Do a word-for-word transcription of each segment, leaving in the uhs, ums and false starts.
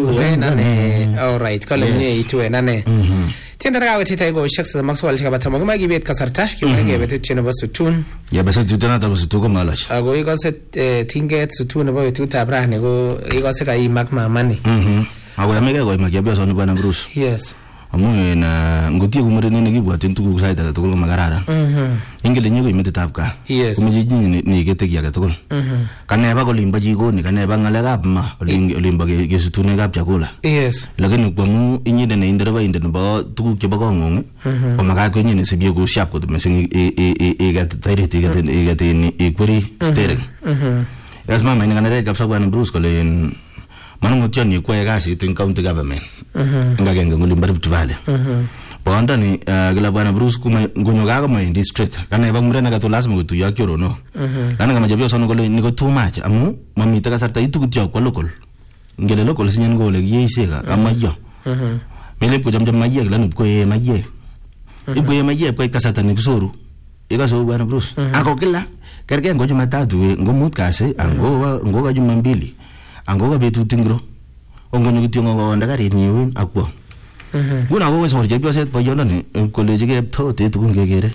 tuen ane. Alright, kole mie tuen ane. Tienda rawe titai go shaksa Maxwell chika batamo kuma gibet kasarta kuma gibet chino ba sutun. Ya besa tutana ta sutu ko malash. Ago iko se tinget sutun ba tu tabra ne go iko se kai mak mamani. Mhm. Ago ya mega go magia so ni bana Bruce. Yes. Amu na nguti kumure ne ngi bwatin tuku saita ta tukul magarara. Mhm. Ingele nyego imete tapka. Yes. Kumiji ni ni gete kia ga tukul. Mhm. Kana ba go limba jigo ni kana ba ngala ga ma limba ge sutune ga chakula. Yes. Lakini kwa mu inyide ne indere ba inde ba tuku ke ba go ngong. Ko maga ko nyine se bi go shap ko mesin e e e ga taire te ga te ga te ni e kweri steering. Mhm. Yasma mai ngana re ga sa bwana Bruce ko len manungo tiani kwa ga si tin county government. Mhm. Ngagenge ngulimba Valley. Mhm. Bonda ni gila bwana Bruce kuma ngonyo gaga ma in district kana ba murena ga to lazima go tuya kyoro no. Mhm. Kana ga majabio sono gole ni go too much amu mami ta kasarta itu gutyo kwa local. Ngele local sinyen go le yesega amayo. Mhm. Mele ko jamjam maye gila nuko ye maye. Ibo ye maye kwa kasarta ni kusuru. Ega so bwana Bruce. Ako kila kerge ngojo matatu ngomut kase ango ngo ga juma mbili. Ango ga betu tingro. Ongonyo gutyo ngo ndaka ri niwe akwa. Mhm. Guna go so je biose po yona ni college ke to te tukun ke gere.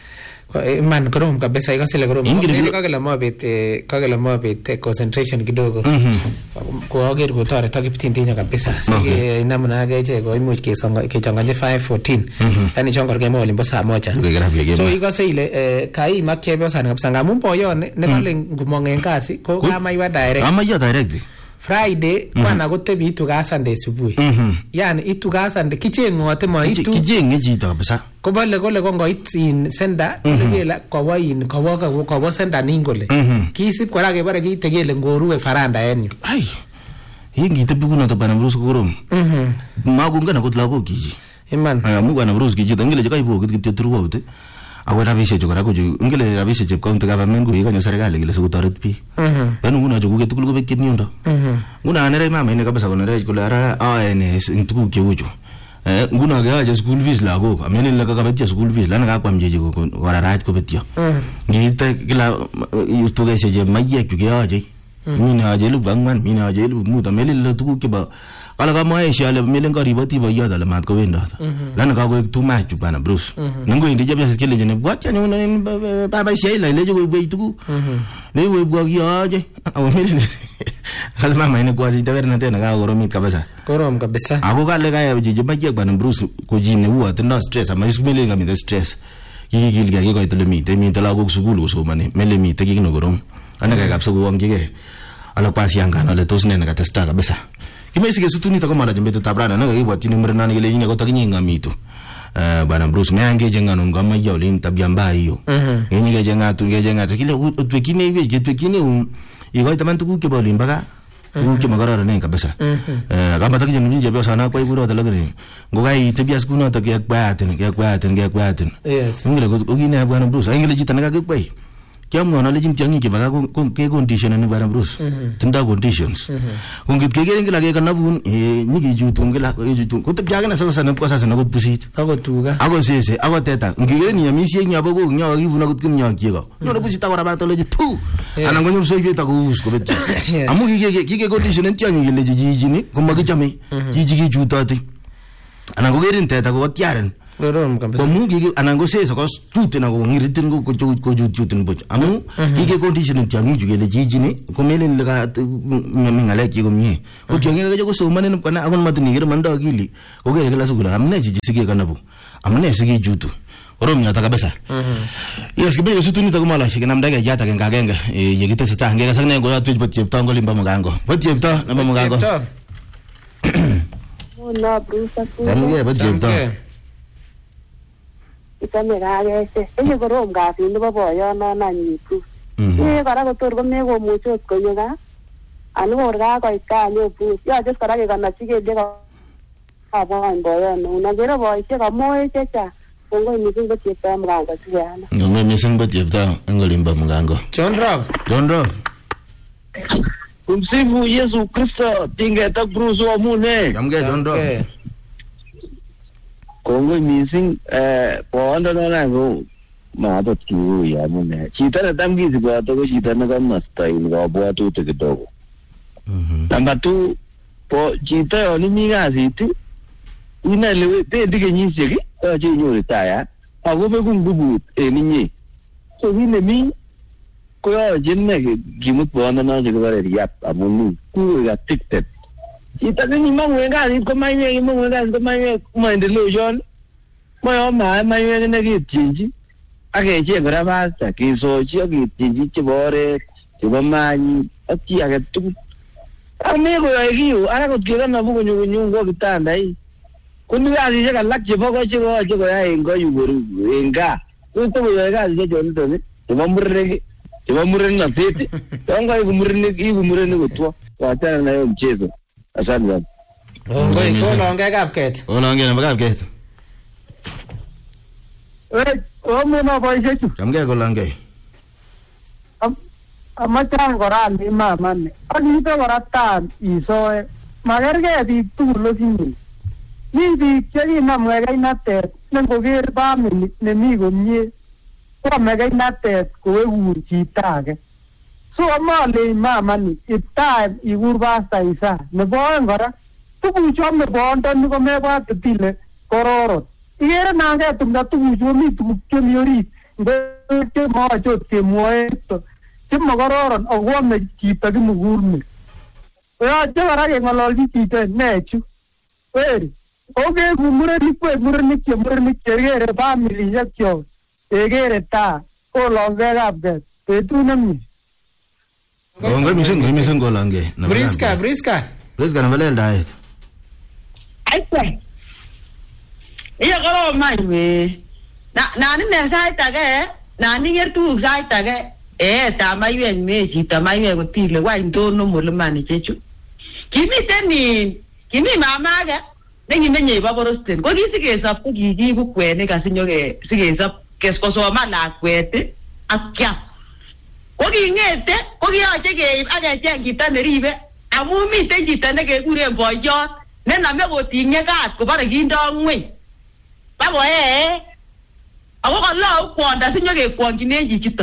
Man krom kabisa iko sile krom. Ingiri kagala mabete kagala mabete concentration kidogo. Mhm. Ko ager ko tare takipitinti nya kabisa. Sige namna ga je go imuch ke songa ke changanje five fourteen. Yani chongor ke mo limbo saa moja. So iko sile kai makebe sana kabisa ngamu po yone ne bale ngumonge kasi ko kama iwa direct. Ama iwa direct. Friday kwana gotebi ituga Sunday subuhi. Yani ituga Sunday kichengo ate mo itu kichengo chito kabisa. Ko bale gole kongo itin senda legela kwa wain kwa waka kwa wa senda ningole. Kisip kwa rage bare kitegele ngoruwe faranda yenyu. Ai. Hingi tebukuna to bana Bruce korom. Mhm. Magunga na kutla ko kiji. Iman. Aya muga na Bruce kiji ngile jika ibo kitte turuwa ute. Awara bishe jogara ko ngile la bishe je county government go yiga serikali gile su tarit pi. Mhm. Tanu nguna jogu ke tukul go bekini ndo. Mhm. Nguna anere mama ine kabisa kona rej kula ara ane ntuku ke wujo. Eh nguna ga je school fees la go amene la ka betia school fees la na kwa mjeje go wara raj ko betia. Mhm. Ngite kila yusto ga je maye ku ga je. Mina je lu bangman mina je lu muta mele la tuku ke ba kala ka moe shale mele ngari bati ba yada la mat ko wenda. La na ka go tu ma tu bana Bruce. Ngo indi je bia skele je ne bwacha ne ba ba shei la le je go be tuku. Mhm. Ne we bwa ya je. Awo mele kala mama ine kwa si taverna tena ga goro mi kabisa. Korom kabisa. Ako kale ka ya je maje bana Bruce ko jine uwa tena stress ama ismele ngami de stress. Yi gil ga ko itele mi te mi te la go sukulu so mane mele mi te gi no gorom. Ana ka kapso go amjige. Ala kwa sianga na le tosne na katesta kabisa. Kimesi ke sutuni ta ko mala jembe to tabrana na ga ibati ni mrena ni le nyine ko takinga mito. Eh bana Bruce me ange jenga no ngama ya ulin tabyamba hiyo. Mhm. Yenye jenga tu jenga tu kile utwekine hivi je twekine um igo tamantu ku ke bolimba ka. Tu ke magara ne kabisa. Eh kama takije mjinje bia sana kwa iburo ta lagani. Ngoga i tebia skuna ta ke kwaten ke kwaten ke kwaten. Yes. Ngile ko ugine bana Bruce ngile jitana ka ke kwai. Kya mwana le jintiangi ke baga ko ke condition ni bana Bruce. Tinda conditions. Ko ngit ke gere ngila ke kana bun e nyigi jutu ngila ko jutu ko te jaga na sasa na kwasa na ko pusit. Ako tuga. Ako sese ako teta. Ngigere ni yamisi nyabo go nyawa gi buna ko kim nyawa kiego. Nyono pusita ko rabato le jitu. Ana ngonyo so yeta ko us ko bet. Amu gi ke ke condition ntiangi le jiji ni ko magi chame. Jiji gi jutati. Ana ko gere teta ko tiaren. Korom kabisa. Ko mungi anango sesa ko tute na ko ngiritin ko ko ko jutin bo. Amu ige condition tiangi jugele jijini ko mele le ka ngale ki ko mi. Ko tiangi ga ko so manen ko na agon matini gere manda gili. Ko gere la sugula amne jiji sige kana bu. Amne sige jutu. Korom nyata kabisa. Mhm. Yes kibe yo sutuni ta ko mala shike namda ga jata ga ngagenga e yegita sita ngega sanne go atu boti tango limba mugango. Boti ta na mugango. Oh no Bruce. Tango boti ta. Ikamera ese ene korom kasi nebo boyo no na nyitu. Eh kora ko tor ko me ko mucho ko yoga. Anu orga ko ikanyo pu. Ya just kora ke kana chike de ka abo boyo no na gero boy che ka moe checha. Kongo ni singo cheta mranga tuana. Ngo me singo cheta ngolimba mgango. John Rob. John Rob. Kumsifu Yesu Kristo tinga ta Bruce wa mune. Jamge John Rob. Kongo missing eh pondo no na go ma to kiu ya mune. Chita na tamgi zigwa to go chita na kama style go bwa tu te kidogo. Mhm. Number two po chito yon imi kasit inale bendi kenyisiek yoche inyoru taya ako beku ngubut en inye so kile mi koyoche ne kimut boondonoto kibore riap amun kuwe addicted chito nenyimong'u en kasit ko maiwek imong'u en kasit ko maiwek maendeleo yon moyo ma maiwek neketyenchi ak kecheng kora pasta kesochi ak ketyenchi chebo oret chebo manyi ak chi age tugul ame koyoe kiyo ara kot kekonobu konyo konyo ko kitanda hii kuni kasisiek alak chebo ko chekoyoche koyai en ko yu en gaa koto koyoe kasisiek choniton chebo murenik chebo murenik yon koiku murenik iku murenik kotwo wachana na hiyo mchezo. Asante sana. Ngoi kolonge kapket. Kolonge nebo kapket. Eh, omo no boishe chu. Chamge kolonge. Am amachang kora ni mama ne. Akito kora tan isoe. Magerge biik tugul osinye. Mi biik chekinam kekeinatet nengoker family nemi komie. Kwame kekeinatet kowekur chito age. So amale mama ni iptai ikur pasta isa. Nebo oeng kora tuguchu ame bondoni komebwate tile kororot. Ikere nange tumda tuguchu mi tuguk chemi orit. Ngoche mochot kemwoe chemokororon akwame chito kimugurme. Yoche kora keng'ololchi chito nechu. Weri, okeku murenik kwe murenik che murenik chekere familishek chok ekere taa kolongei kapket betut nemie. Ngoi mising ngoi mising kolonge. Briska Briska. Briska nebo leldaet. Aise. Iya koro maiwe. Na nani ne sait age, nani ger tuguk sait age. Eh ta maiwe me chito maiwe kotile wany ndono mulimani chechu. Kimiten ni kimi mama age nekimenye bo Borosten. Ko kisikesop ko kikiibu kwenik asinyoke sikesop keskosoman lakwet ak kiam. Ko kingete ko kiyoche keib ak kecheng chito neribe amun miten chito nekekuren boyot nename kotinye kat kobore kindo ngweny. Babo eh ako kalou kwonda sinyokekwongjinen chichito.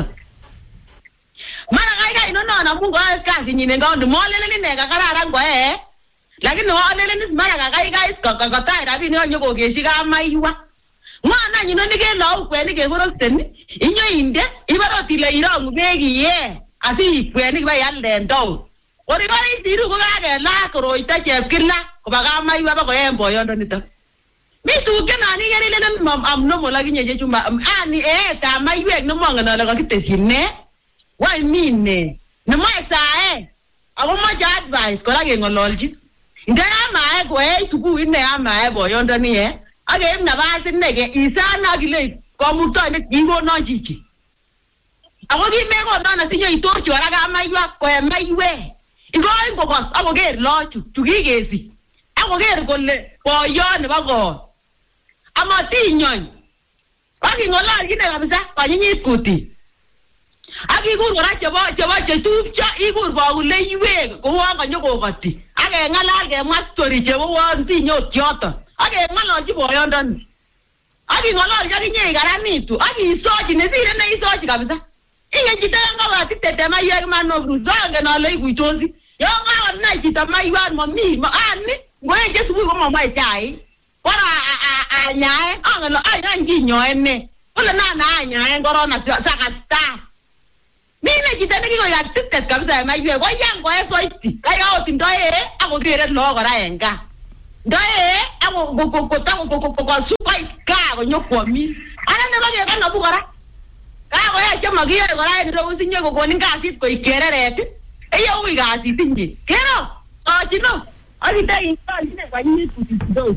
Mara kaikai inonon amun koyoe kasinyin en kaundi molelen ine kakararan ko eh lakini olelen mara kakaikai kokotach rabinik konyokokeshi kamaiwa. Ng'ona nyino nikelou kwenik en Borosten inyoinde ibarot ile irong'u beek iye asi kwenik ibaialde en town. Oribore isiru kokakelaa koroito chepkila koba kamaiwa bakoen boyondoniton. Mi tuguk chenan ikere ilenen abnormal akinye chechu ani eet ab maiwek nemongen ale kakitesyin ne wany mi ne nemoe sae ako moche advice kora keng'ololchi. Ndaya mae koyai sukulit ne amae boyondoni e akeib nabas ine ke isana akile komuktoindet kikonon chichi. Ako kimekonon asinyo itorchi kora kamaiwa koe maiwek. Ikoin kokos akoker lochu chukikesi akoker kole boyot nebo kot. Amatinyon. Aking'olol kine kabisa kanyinyit kutit. Akikur kora chebo chebo chetupcho ikur bokuleiwek kouon kanyokokoti. Akeng'alal kemwa story chebo uon tinyot yoton. Akeng'ololchi boyondoni. Aking'ololchi akinye ikaranitu. Akisochi nesire ne isochi kabisa. Inge chito yon kakotitete maiwek man of Ruth zongen ale ikuitosi. Yon kakonai chito maiwek momi ani ngoeche subui komamoe chaik. Kora anyae angelo ay nginyoe ne. Kole nana anyae korona sakasta. Mine chito nekikoik addicted kabisa maiwek ko yang koe soiti. Kaya ot ndoe akokere loo kora en gaa. Ndoe ako super kaa konyokwomis. Ana nebo kekonobu kora. Kakoya chema kiyoe kora en ireu sinye kokonin kasit koik kereret. Eyo ui kasit inye. Kero, ochino. Akita intochine kwanyinyit kutit kidogo.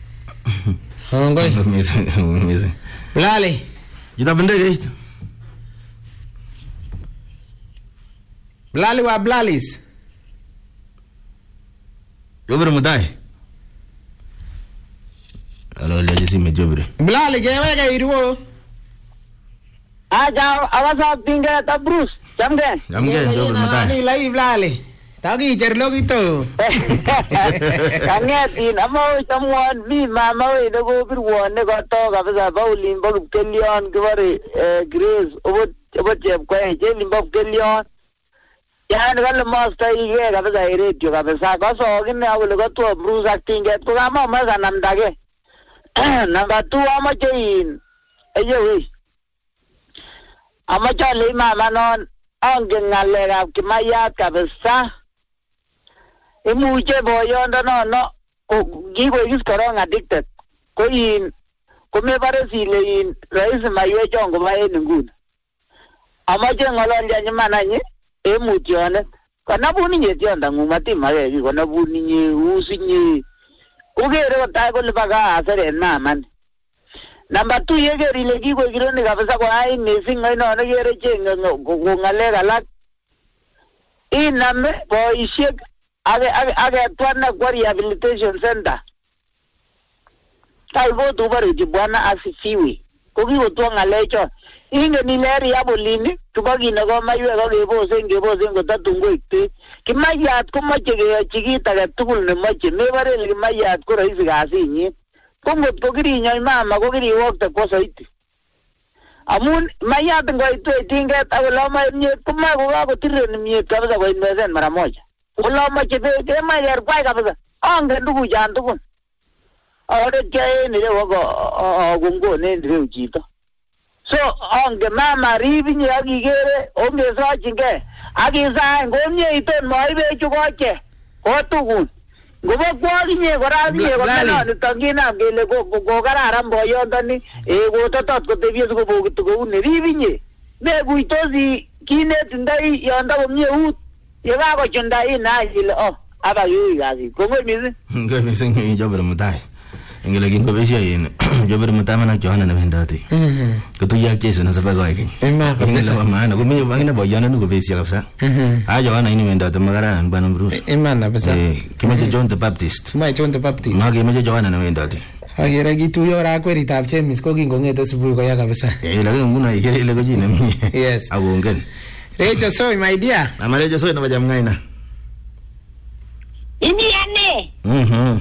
Ngoi. Mising mising. Blali. Jita bendege hicho. Blali wa Blalis. Jobere mudai. Alo leje si me jobere. Blali gewege irwo. Aja awasa pinga ta Bruce. Jamge. Jamge jobere mudai. Ni lai Blali. Tagi jerlo gitu. Kangetin amo someone mi mama we no go bir one go to kabisa Pauline bo Kelion kibare Grace obo obo chep ko e limbo Kelion Yani kale master ige kabisa radio kabisa kaso kine akole katwa Bruce actinget ko kama masa namdage. Number two amache in eje we. Amache le mama non angen ngalekab Kimayat kabisa. Imuche boyondo no no kikoikis korong addicted. Ko in komebare sile in rais maywe chongo ba en nguni. Amache ngololja nyimananyi emutyonet. Kana buni nyetionda ngumati mage kana buni nye usinye. Ugere kotai kole baka asere naman. Number two yegeri le kiko kironi kabisa kwa ai missing ino negere chenge ngalek alak. Iname boisiek age age age twana kwa rehabilitation center. Tai go tu bari jibwana asifiwe. Kokiko twa ngalecho. Inge ni leri abolini tubagi na go maywe go gebose ngebose ngotatungo ikte. Kimayat ko mache ke chikita ke tugul ne mache mebare le Kimayat ko rahisi gasinyi. Kongot ko kiri nyai mama ko kiri wokte ko soiti. Amun Mayat ngoitu tinget agola ma nyet ko ma ko ga ko tirren nyet kabisa ko invesen mara moja. Ola mache be ke ma yer kwai kabisa. Ange ndugu jan tukun. Ore ke ni le go gongo ne ndre chito. So ange mama ribinye akigere omyeso chinge akisa ngomye iton moibe chukoche ko tukun ngobo kwaginye kora binye ko nani tangina ngele ko ko kararan boyondoni e ko totot ko tebie ko bokit ko ne ribinye me guitozi kinet ndai yonda komye ut ye ba ko chundai na ile oh aba yi gazi ko ngomisi ngomisi ngi jobere mutai ingele kingo besia yin jobere mutama na Johana na vendati mhm kutu ya Yesu na sababu yake ema kabisa maana kumbe bangina boyana nuko besia kabisa mhm a Johana ini vendati magara bana Bruce ema na besa eh kimeje John the Baptist mai John the Baptist mage kimeje Johana na vendati agera gitu yo ra kweri tab chemis ko kingo ngete subuhi ko ya kabisa eh la nguna igere ile ko jina mimi yes agongen rejo soy my dear amarejo soy na bajamngaina ini ane mhm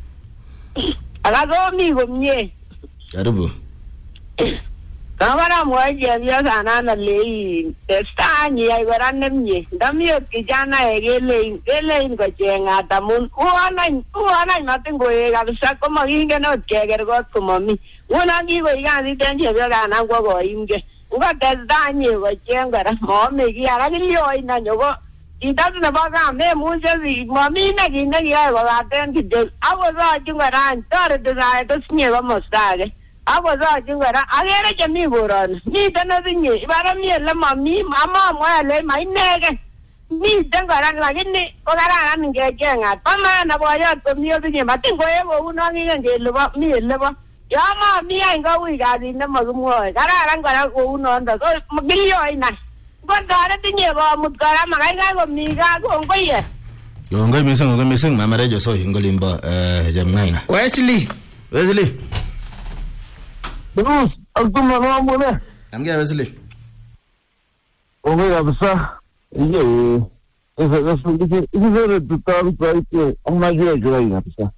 Agagomi gomye. Karibu. Kawara mwaje ya sana na lei. Testani ai warane mye. Ndamio kijana egele ele ngo jenga tamun. Uana uana matengo e kabisa koma inge no keger got koma mi. Una ngi go igani tenje ya kana go go inge. Uga testani go jenga ra mo me gi ara lio ina nyogo. Intasu na baga me mujazi mami na gina ya wa aten ki de awoza jungara tar de na to snye wa mostare awoza jungara agere chami boran ni dana dinye ibara mi la mami mama mo le mai nege ni dangara la gini ko gara an nge genga pama na boya to mi dinye matingo e wo uno ngi nge le ba mi le ba ya ma mi ai ga wi ga din na magumo gara ran gara ko uno ndo so gilio ina Gondara tinye ba mutgara magai go miga go ngoye. Yo ngoy miseng ngoy miseng mamarejo so ngolimba eh jamnaina. Wesley. Wesley. Bruce, altuma no mune. Amge Wesley. Oge kabisa. Iye. Ese ese dije ize tutar kwaite amma jua jua kabisa.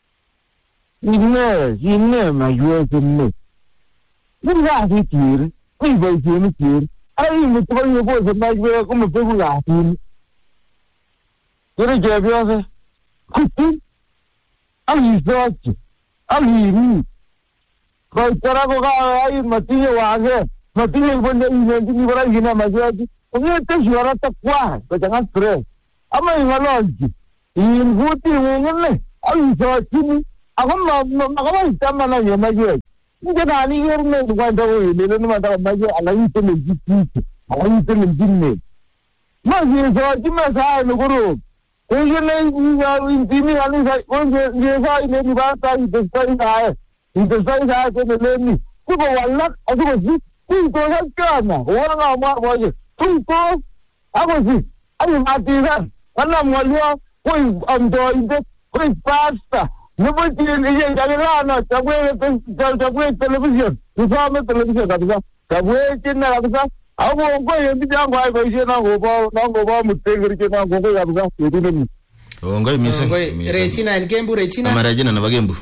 Ine, ine majua tenne. Ninga hitir, kui bai hitir. Ai mtu kwa hiyo kwa maji kama pevu la asili. Yule jabia kuti alizote aliri kwa tarako ka ai matiye wage matiye bonde ile ndini bora ina maji unye teshwara takwa kwa jangan stress ama ingaloji inguti ngene alizote akoma akoma itama na nyamaji nje nani yorme kwa ndo ile ile mata maji alaite le jiti alaite le jinne maji so jima sa no guru oye le ni intimi ani sa onje ye sa ile ni ba ta ite sai sa ite sai sa ke le ni ko wala adu ko ji ko ha kana wala na ma maji ko ako ji ani ma ti sa wala mo yo ko ando inde ko pasta no voy a ir ya ya no te voy a te voy a televisión tú sabes televisión kabisa te voy a tiene kabisa abo ngo yendi jangu ai ko jena go ba na go ba mutengeri jena go go kabisa yedi ni ongo mise ongo rechina en kembu rechina amarajina na bagembu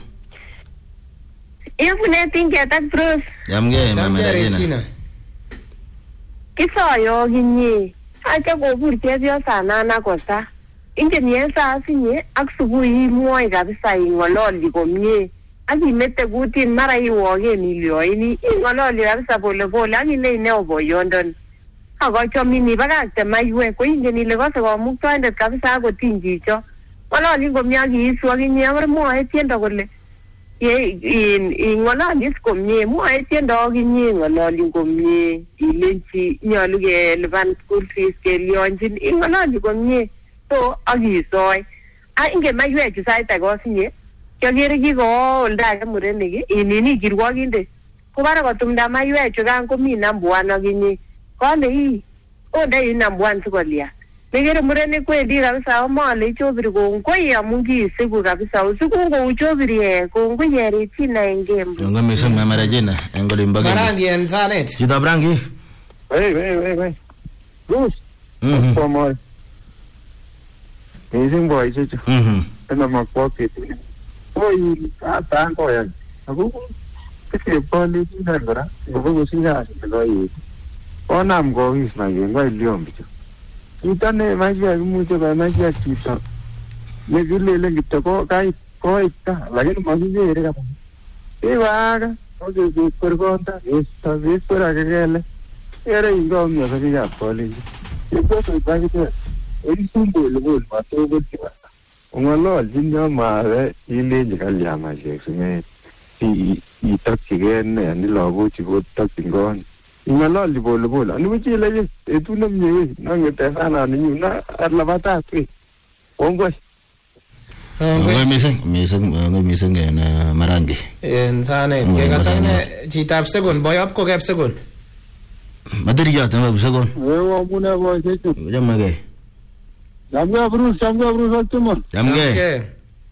Ifune tinge tak Bruce yamge mama rechina Kisoyo ginyi acha kobur chepyosanana kosa ingen yen saa sinye ak subui imwoe kabisa ing'ololi komie ak imete kutit mara iwoken ilyoini ing'ololi kabisa pole pole ak ile ineo boyondoni akochomin ibakakte maiwek ko ingen ile kose komuktoindet kabisa akotiny chicho ng'ololin komie ak iisu ak inye akor mwoe tiendo kole ing'ololis komie mwoe tiendo ak inye ing'ololin komie ilenchi nyolu kelipan school fees kelyonjin ing'ololi komie so ak isoe ingen maiwechu sait ake osinye kiakere kikowo oldo ake murenik inini kirwokinde kubare kotumda maiwechu kan komi nambuan ak inye kole ii ondei nambuan sikolia nekere murenik kwendi kabisa omole chobiri kongoi amu kiisiku kabisa usiku kou chobiri e kongoi e Regina Engembo kongoi mising mama Regina eng olimbo Marangi en sanet chitab Rangi Hey, hey, hey, hey. Bruce. Mhm. Pomoy. Mising boy chicho. Mhm. Ena makwakit. Oy, atan ko yan. Ako kasi pali sina ngora. Ako sina ngora yi. Onam go is na yi ngoi liom bicho. Kita ne magia mucho ba magia kita. Ne gile le gito ko kai ko ita. Lagi magi je re ka. E vaga. Oye, de pergonta, esta vez para que gele. Era ingo mio sa ya poli. E questo è che è il simbolo del fatto che ungalo jinja mare ile jikali ama jekse i i takigen ni logo chigo takingon ingalo libolo bola ni wichi le e tu na mye na ngete sana ni na arla bata tu ongwe ngoi mising mising ngoi mising en Marangi en sanet ke kasane chitab segon boyop ko kep segon Materiat na segon wewe muna boy chechu jamage jamga Bruce jamga Bruce atmo jamge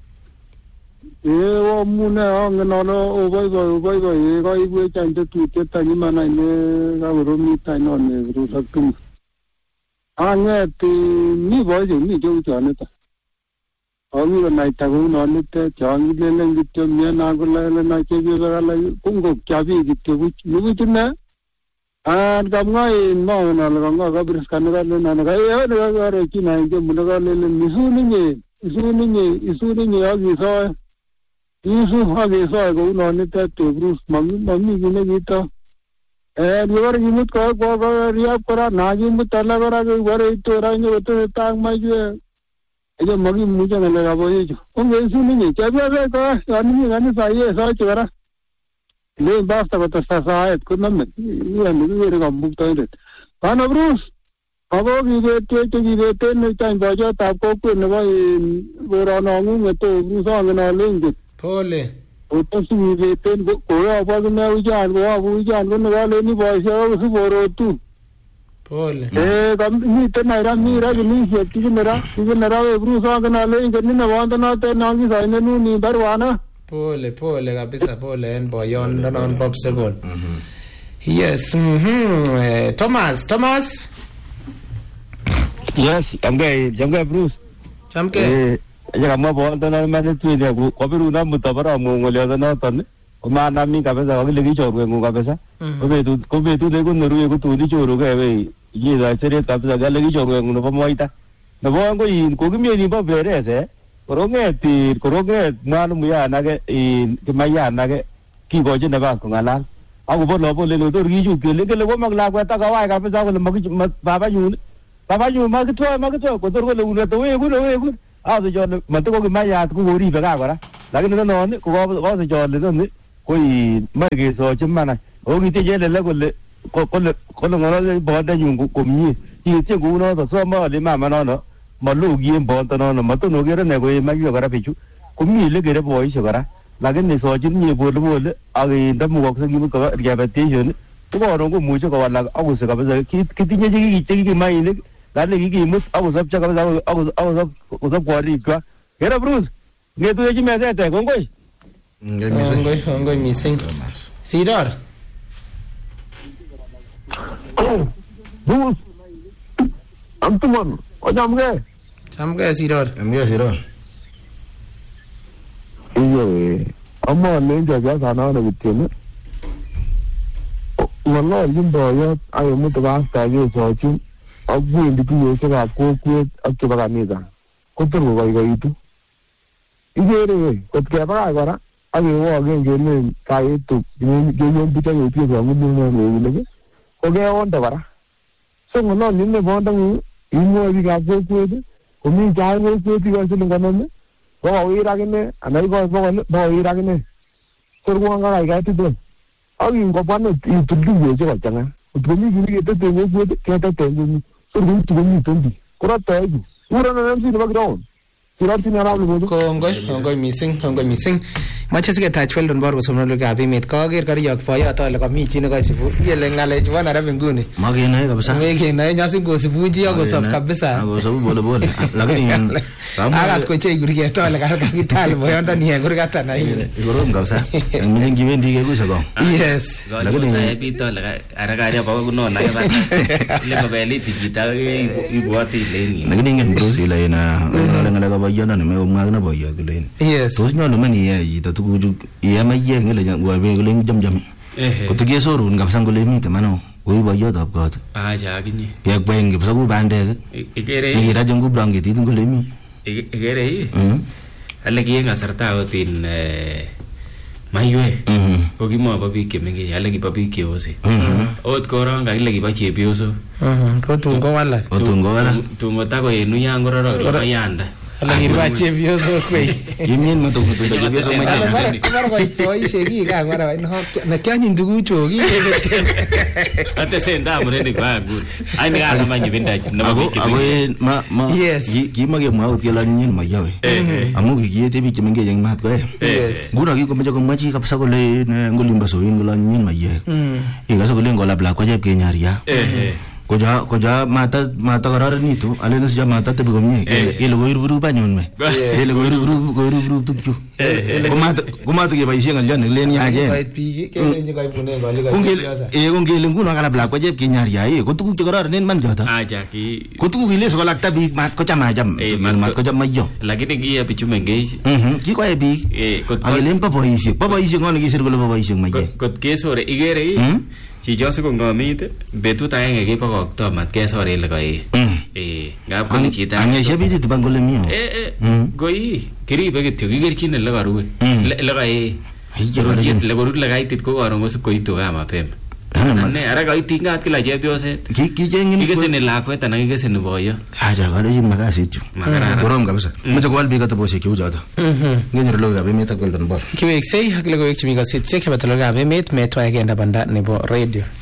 Ewa muna ang nalo obay boy obay boy ko ibu chante tu teta ni mana ne ga romi taino ne Bruce atmo anga ti ni boy ni jo chane ta Ami na itagu no ni te changi le le gitto me na gula le na ke bi ga la kungo kyabi gitto bu ni bu na an gamngai no na la ga ga bris kan ga le na ga e ga ga re ki na ke mun ga le le misu ni ni isu ni ni isu ni ni agi so isu agi so go no ni te te brus mami mami ni ne gita e liver ni mut ko go go ria para na gi mut la ga ga ga re to ra ni to ta ma ju e magi mu ja na ga bo ju o me isu ni ni ke ba ga ga ni ni ni sa ye sa chu ra le basta con questa saet con me io non mi ricordo un po' di Pana Bruce abo vive te te vive te ne tan ba ja ta ko ko ne ba ora no ngu ne to Bruce ang na lenge pole o to si vive te ko ya ba ne u ja go abu ja no ne ba le ni ba sa su boro tu pole e kam ni te na ra mi ra ni se ti ne ra ti ne ra Bruce ang na lenge ni ne wa na te na gi sa ne nu ni barwana Pole, pole kabisa, pole en boyon non Bob Segon. Yes, mhm. Uh, Thomas, Thomas. Yes, jamge jamge Bruce. Jamge. Eh, ya kama bondo na mane tu ne ko ko biru na mutabara mo ngole na tan. Ko ma na mi kabisa ko le gi chorwe ngo kabisa. Ko be tu ko be tu de ko noru ko tu di choru ke be. Ye da chere kabisa ga le gi chorwe ngo no moita. Na bo ngo yin ko gi mi ni ba bere se. Koronge ti koronge manu muya nage i kemaya nage ki goje ne ba ko ngala aku bo lo bo le lo to ri ju ke le ke le bo mag la ko ta ka wa ka pe sa ko le mag baba yu baba yu mag to mag to ko to ko le u to we ku we ku a so jo ma to ko ke maya ku go ri ba ka ra la ke no no ne ko ko so jo le no ne ko i ma ke so chi ma na o ki te je le le ko le ko ko le ko no ngala le bo da yu ko mi ti ti ku no so ma le ma ma no no ma lu gi bo to no ma to no ge ne ko ma yu ga ra pe chu ko mi le ge re bo i so ga ra la ke ne so chi ni bo le bo le a ge da mu ko se gi ko ga ba te ju ne ko ro ko mu chu ko la a ko se ga ba ki ki ti ni ji ki ki ma i ne la le gi gi mu a ko sa cha ga ba a ko a ko sa ko sa ko ri ka era Bruce ne tu ji me se te ko ngoi ngoi ngoi missing Sidor Bruce Antuman o jamge jamge Sidor jamge Sidor iyo amma le ja ja sana na bitin wala yin do ya ayo mu to ba ta ge so chin ak wendi tuyoshekab kokwet ak chebo kanisa kotor kokoikoitu. Ikere kot kebakach kora ak kewoken kelen kayetu kenyon biik ak ketie kong'unyng'uny eunek ko keonde kora. So ng'ololchin ne bondong'ung imwoe biikab kokwet komi chai kokwet ikoi siling konom bokowir akine anan ikoi bokol bokowir akine kor kouon kakaikai tugul ak ingobwa itul tuyoshek kochang'a kot komi kii neketete kokwet ketete komie sor koitu komiten biik korotoeku kurono M C nebo ground kirorchin arap Luboto. Kongoi, kongoi missing, kongoi missing. Mache siketach Weldon Bor kosomnolwekab emet. Kaker kariyok boyot ale komi chi nekosibu. Ngele ng'alechu bo Nairobi nguni. Makenoe kabisa. Makenoe nyasin kosibu chi akosob kabisa. Akosobu pole pole. Lakini akas kochei kurget ale kakital boyondoni en kurgat ana ile. Ikorom kabisa. Missing kibendi kekuse kong. Yes. Lakini saya pitole arakaja bako kunona kaba. Ile mabeli tikita ibwati leni. Lakini ngene Bruce ile na ngale kaba yana ne meomwa na boyo kule. Yes. Tos nyolu man iye ito tuguchu iyama iye ngele ngwabe kule jamjam. Eh. Kotuge sorun kabisa kule mite mano. Oi boyotab kot. Acha akinye. Pek bwen kibsa ku bandek. Ikere. Ikira jongu brangetit kule mi. Ikere. Mhm. Ale kiye kasarta otin eh maiwe. Mhm. Kokimo ba biik chemengech ale kiba biik cheose. Mhm. Ot korong kakile kiba chepyoso. Mhm. Kotun ko wala. Kotun ko wala. Tungo tako enu yang kororok lo yanda. Ala kirwa chepyoso kwei. Yimien mato kutu da chepyoso manya. Mara koi boishe ki ka mara no na kyanyin tuguchu ki. Ate senda mureni kwa good. Ai ni ala manyi binda na Ako ako ma ma ki mage mwa ut kela nyin mayawe. Amu kikiete biik chemengech eng mat ko eh. Ngura ki komeche komwachi kabisa kole ngolimba soin kula nyin maye. Ikase kole ngolabla kwa chep kenyaria. Koja koja mata mata kararanitu alena sija mata tebi komye ile goiru banyun me ile goiru goiru tukchu komata komata ke baishe ngalyan len yaje kungel e kungel nguno kala black kwa jeb kinyaria e ko tukuk chekararan man jota aja ki ko tukuk ile so lakta big mat ko chama jam mat ko jam mayo lakini ki ya bichu mengej mhm ki ko e big e ko agelen pa boishe pa boishe ngone kisir ko boishe maye ko kesore igere chi jose ko ngomit betut aenge kebokokto mat kesore ile koe eh ngap koni chita angeshe bitit bangole mio eh eh goi kiribe kityo kigerchin ile karue ile koe ayero le korut le kaitit ko koron kosip koitu kama pembe ne ara kaitit ngat kila chepyoset ki ki jengin kikeseni lakwet anan kikeseni boyo aja kale yim makasit chu korom kabisa meche kwal biik ateboshek cheu choto ngenyor logikab emet ak Weldon Bor kiweksei ak logoiwek chemi kasetisiek chebo tologikab emet metwae kenda banda nebo radio.